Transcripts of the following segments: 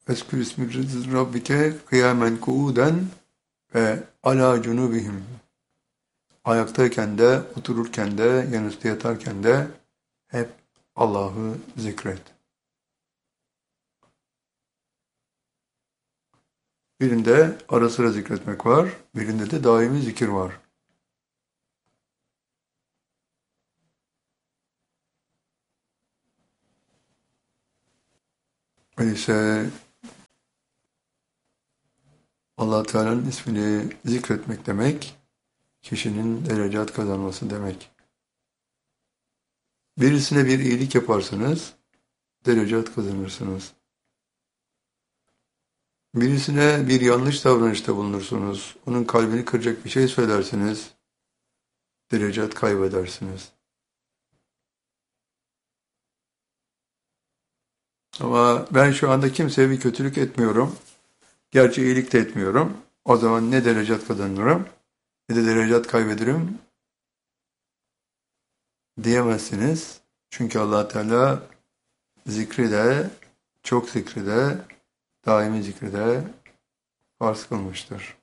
Eskür ismi Rabbike kıyamen kuuden ve ala cunubihim. Ayaktayken de, otururken de, yanüstü yatarken de hep Allah'ı zikret. Birinde ara sıra zikretmek var, birinde de daimi zikir var. Öyleyse Allah Teala'nın ismini zikretmek demek, kişinin derecat kazanması demek. Birisine bir iyilik yaparsınız, derecat kazanırsınız. Birisine bir yanlış davranışta bulunursunuz, onun kalbini kıracak bir şey söylersiniz, derecat kaybedersiniz. Ama ben şu anda kimseye bir kötülük etmiyorum, gerçi iyilik de etmiyorum. O zaman ne derecat kazanırım, ne de derecat kaybederim diyemezsiniz. Çünkü Allah Teala zikri de, çok zikri de, daimi zikri de farz kılmıştır.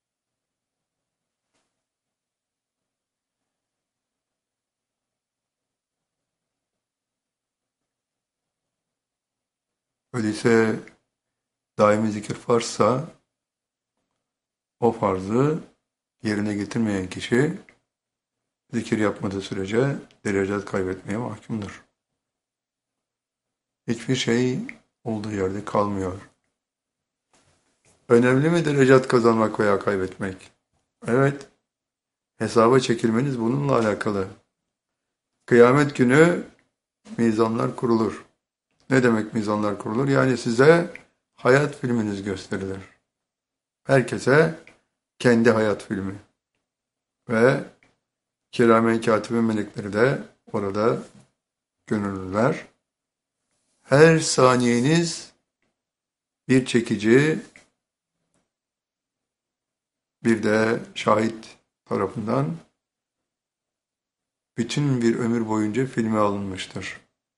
Öyleyse daimi zikir farzsa o farzı yerine getirmeyen kişi zikir yapmadığı sürece derecat kaybetmeye mahkumdur. Hiçbir şey olduğu yerde kalmıyor. Önemli mi derecat kazanmak veya kaybetmek? Evet, hesaba çekilmeniz bununla alakalı. Kıyamet günü mizanlar kurulur. Ne demek mizanlar kurulur? Yani size hayat filminiz gösterilir. Herkese kendi hayat filmi. Ve kiramen katibin melekleri de orada görünürler. Her saniyeniz bir çekici, bir de şahit tarafından bütün bir ömür boyunca filme alınmıştır.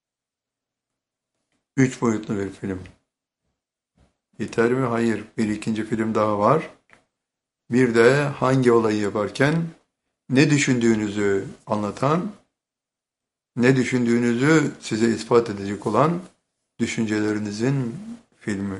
3 boyutlu bir film. Yeter mi? Hayır. Bir ikinci film daha var. Bir de hangi olayı yaparken ne düşündüğünüzü anlatan, ne düşündüğünüzü size ispat edecek olan düşüncelerinizin filmi.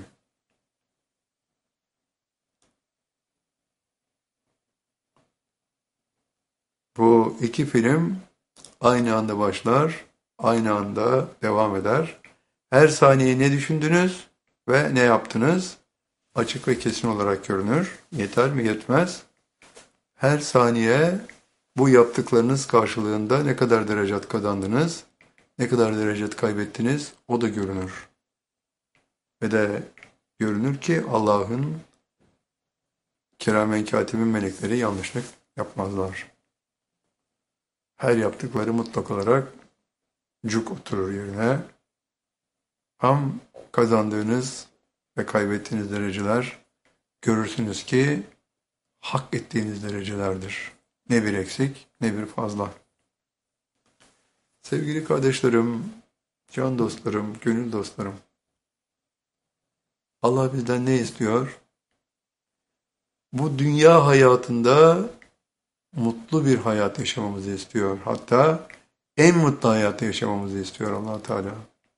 Bu iki film aynı anda başlar, aynı anda devam eder. Her saniye ne düşündünüz ve ne yaptınız açık ve kesin olarak görünür. Yeter mi? Yetmez. Her saniye bu yaptıklarınız karşılığında ne kadar derecat kazandınız, ne kadar derecat kaybettiniz o da görünür. Ve de görünür ki Allah'ın kiramen katibin melekleri yanlışlık yapmazlar. Her yaptıkları mutlak olarak cuk oturur yerine. Tam kazandığınız ve kaybettiğiniz dereceler görürsünüz ki hak ettiğiniz derecelerdir. Ne bir eksik ne bir fazla. Sevgili kardeşlerim, can dostlarım, gönül dostlarım. Allah bizden ne istiyor? Bu dünya hayatında mutlu bir hayat yaşamamızı istiyor. Hatta en mutlu hayatı yaşamamızı istiyor Allah Teala.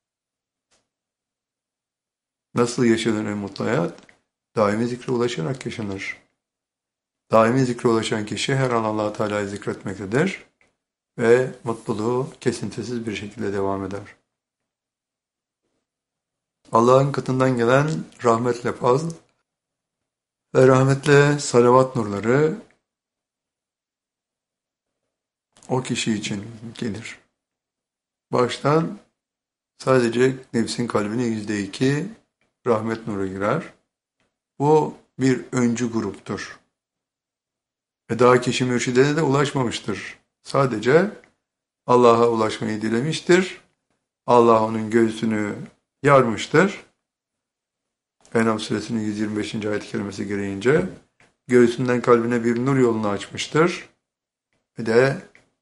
Nasıl yaşanır en mutlu hayat? Daimi zikre ulaşarak yaşanır. Daimi zikre ulaşan kişi her an Allah Teala'yı zikretmektedir ve mutluluğu kesintisiz bir şekilde devam eder. Allah'ın katından gelen rahmetle fazl ve rahmetle salavat nurları o kişi için gelir. Baştan sadece nefsin kalbine %2 rahmet nuru girer. Bu bir öncü gruptur. Ve daha kişi mürşidine de ulaşmamıştır. Sadece Allah'a ulaşmayı dilemiştir. Allah onun göğsünü yarmıştır. En'am suresinin 125. ayet-i kerimesi gereğince göğsünden kalbine bir nur yolunu açmıştır. Ve de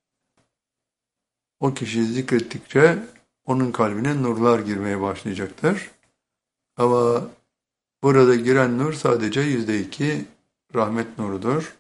o kişiyi zikrettikçe onun kalbine nurlar girmeye başlayacaktır. Ama Burada giren nur sadece %2 rahmet nurudur.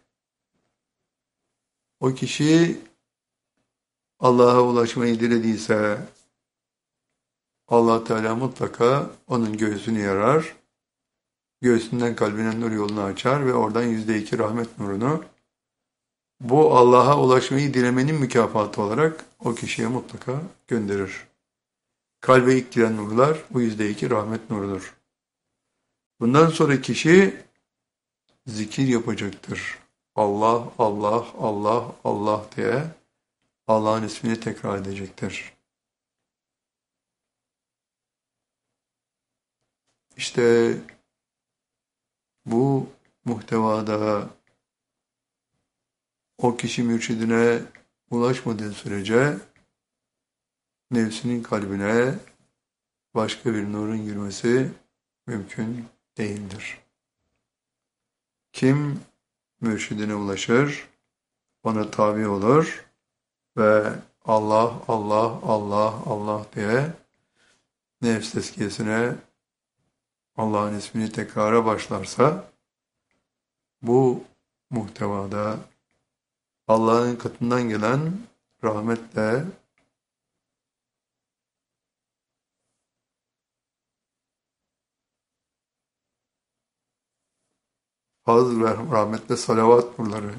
O kişi Allah'a ulaşmayı dilediyse Allah Teala mutlaka onun göğsünü yarar. Göğsünden kalbine nur yolunu açar ve oradan %2 rahmet nurunu bu Allah'a ulaşmayı dilemenin mükafatı olarak o kişiye mutlaka gönderir. Kalbe ilk giren nurlar bu %2 rahmet nurudur. Bundan sonra kişi zikir yapacaktır. Allah, Allah, Allah, Allah diye Allah'ın ismini tekrar edecektir. İşte bu muhtevada o kişi mürşidine ulaşmadığı sürece nefsinin kalbine başka bir nurun girmesi mümkün değildir. Kim mürşidine ulaşır, ona tabi olur ve Allah, Allah, Allah, Allah diye nefs tezkiyesine Allah'ın ismini tekrara başlarsa, bu muhtevada Allah'ın katından gelen rahmetle fazl ve rahmetle salavat nurları,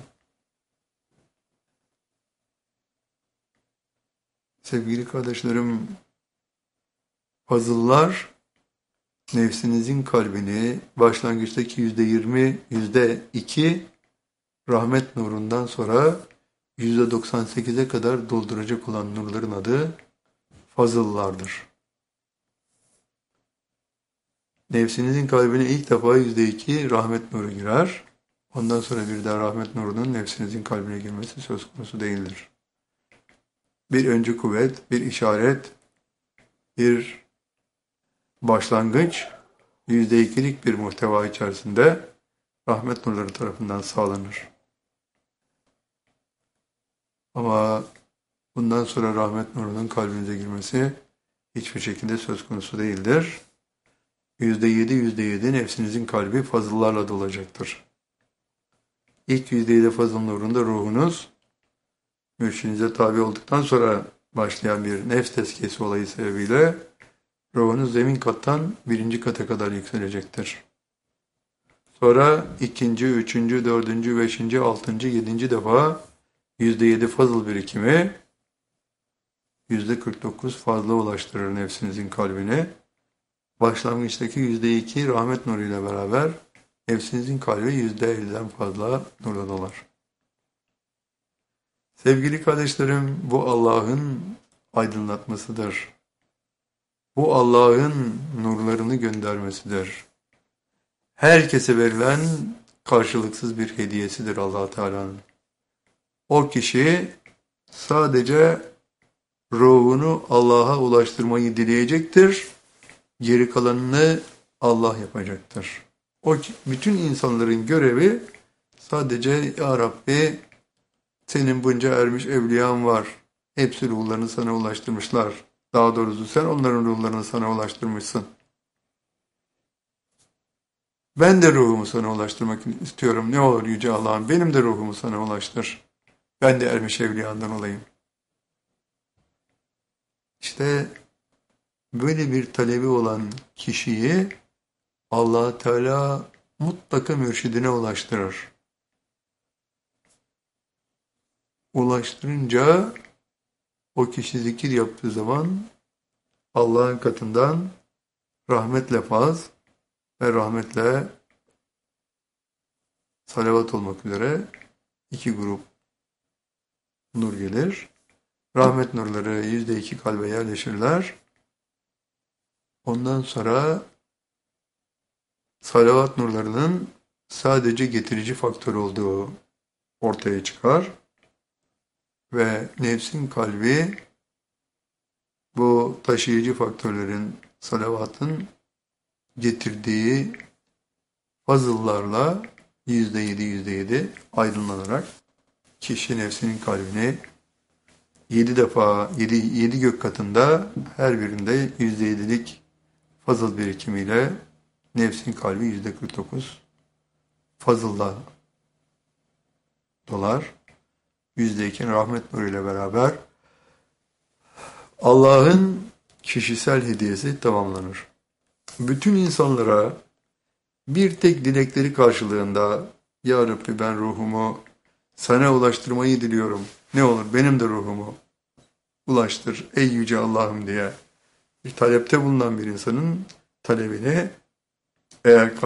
sevgili kardeşlerim, fazıllar nefsinizin kalbini başlangıçtaki %20, %2 rahmet nurundan sonra %98'e kadar dolduracak olan nurların adı fazıllardır. Nefsinizin kalbine ilk defa %2 rahmet nuru girer. Ondan sonra bir daha rahmet nurunun nefsinizin kalbine girmesi söz konusu değildir. Bir öncü kuvvet, bir işaret, bir başlangıç, %2'lik bir muhteva içerisinde rahmet nurları tarafından sağlanır. Ama bundan sonra rahmet nurunun kalbinize girmesi hiçbir şekilde söz konusu değildir. %7 nefsinizin kalbi fazıllarla dolacaktır. İlk %7 fazıl nurunda ruhunuz mürşidinize tabi olduktan sonra başlayan bir nefs tezkiyesi olayı sebebiyle ruhunuz zemin kattan birinci kata kadar yükselecektir. Sonra ikinci, üçüncü, dördüncü, beşinci, altıncı, yedinci defa %7 fazıl birikimi %49 fazla ulaştırır nefsinizin kalbine. Başlangıçtaki %2 rahmet nuruyla beraber nefsinizin kalbi %50'den fazla nurla dolar. Sevgili kardeşlerim, bu Allah'ın aydınlatmasıdır. Bu Allah'ın nurlarını göndermesidir. Herkese verilen karşılıksız bir hediyesidir Allah Teala'nın. O kişi sadece ruhunu Allah'a ulaştırmayı dileyecektir. Geri kalanını Allah yapacaktır. O bütün insanların görevi sadece Ya Rabbi senin bunca ermiş evliyan var. Hepsi ruhlarını sana ulaştırmışlar. Daha doğrusu sen onların ruhlarını sana ulaştırmışsın. Ben de ruhumu sana ulaştırmak istiyorum. Ne olur Yüce Allah'ım benim de ruhumu sana ulaştır. Ben de ermiş evliyandan olayım. İşte böyle bir talebi olan kişiyi Allah Teala mutlaka mürşidine ulaştırır. Ulaştırınca o kişi zikir yaptığı zaman Allah'ın katından rahmetle faz ve rahmetle salavat olmak üzere iki grup nur gelir. Rahmet nurları %2 kalbe yerleşirler. Ondan sonra salavat nurlarının sadece getirici faktör olduğu ortaya çıkar. Ve nefsin kalbi bu taşıyıcı faktörlerin, salavatın getirdiği fazıllarla %7 aydınlanarak kişi nefsinin kalbini 7 defa, 7 gök katında her birinde %7'lik fazıl birikimiyle Nefsin kalbi %49 fazılda dolar. %2 rahmet nuruyla beraber Allah'ın kişisel hediyesi tamamlanır. Bütün insanlara bir tek dilekleri karşılığında Ya Rabbi ben ruhumu sana ulaştırmayı diliyorum. Ne olur benim de ruhumu ulaştır ey yüce Allah'ım diye talepte bulunan bir insanın talebini eğer